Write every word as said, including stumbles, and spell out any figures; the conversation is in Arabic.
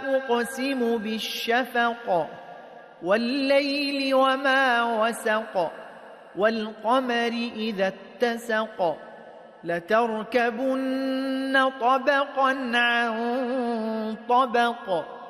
أقسم بالشفق والليل وما وسق والقمر إذا اتسق لتركبن طبقا عن طبق